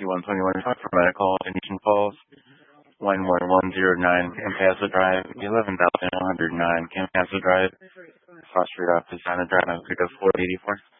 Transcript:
121 for medical, Indian Falls, 11109, Campazzo Drive, 11,109, Campazzo Drive, Foster Office, Santa Drive, pick up 484.